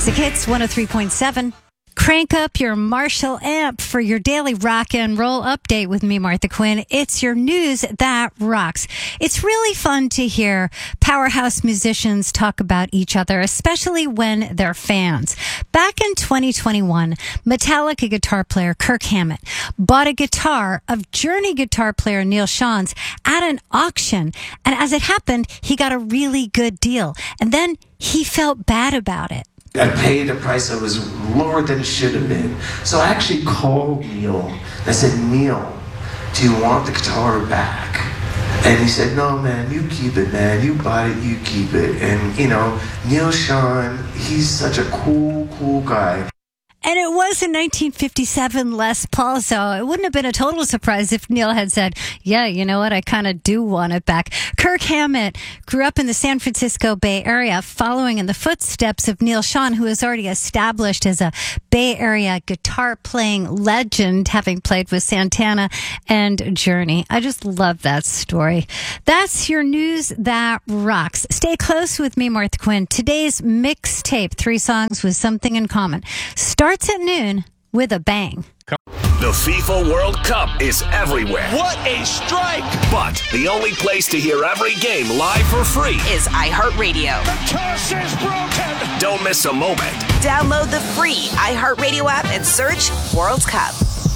Classic Hits 103.7. Crank up your Marshall amp for your daily rock and roll update with me, Martha Quinn. It's your news that rocks. It's really fun to hear powerhouse musicians talk about each other, especially when they're fans. Back in 2021, Metallica guitar player Kirk Hammett bought a guitar of Journey guitar player Neil Sean's at an auction. And as it happened, he got a really good deal. And then he felt bad about it. I paid a price that was lower than it should have been. So I actually called Neil. I said, Neil, do you want the guitar back? And he said, no, man, you keep it, man. You bought it, you keep it. And, you know, Neil Sean, he's such a cool guy. And it was in 1957 Les Paul, so it wouldn't have been a total surprise if Neil had said, yeah, you know what, I kind of do want it back. Kirk Hammett grew up in the San Francisco Bay Area, following in the footsteps of Neil Sean, who is already established as a Bay Area guitar-playing legend, having played with Santana and Journey. I just love that story. That's your news that rocks. Stay close with me, Martha Quinn. Today's mixtape, 3 songs with something in common, starts at noon with a bang. The FIFA World Cup is everywhere. What a strike! But the only place to hear every game live for free is iHeartRadio. The toss is broken! Don't miss a moment. Download the free iHeartRadio app and search World Cup.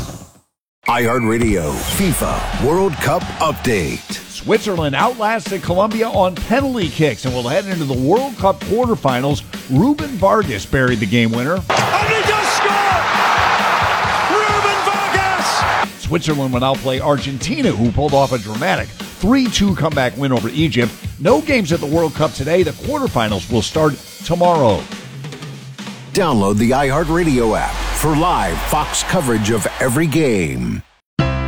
iHeartRadio FIFA World Cup Update. Switzerland outlasted Colombia on penalty kicks and will head into the World Cup quarterfinals. Ruben Vargas buried the game winner. And he does score! Ruben Vargas! Switzerland will now play Argentina, who pulled off a dramatic 3-2 comeback win over Egypt. No games at the World Cup today. The quarterfinals will start tomorrow. Download the iHeartRadio app for live Fox coverage of every game.